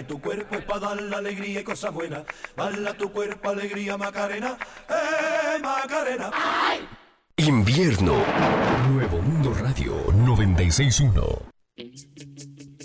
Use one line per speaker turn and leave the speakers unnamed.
tu cuerpo es para dar la alegría y cosas buenas. Bala tu cuerpo, alegría, Macarena, Macarena. ¡Ay!
Invierno. Nuevo Mundo Radio 96.1.